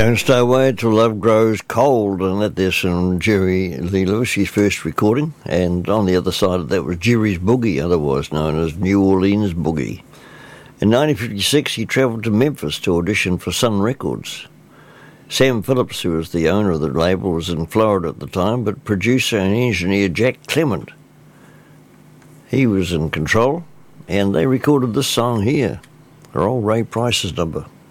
Don't Stay Away Till Love Grows Cold, and there's some Jerry Lee Lewis, his first recording, and on the other side of that was Jerry's Boogie, otherwise known as New Orleans Boogie. In 1956 he travelled to Memphis to audition for Sun Records. Sam Phillips, who was the owner of the label, was in Florida at the time, but producer and engineer Jack Clement, he was in control, and they recorded this song here, their old Ray Price's number.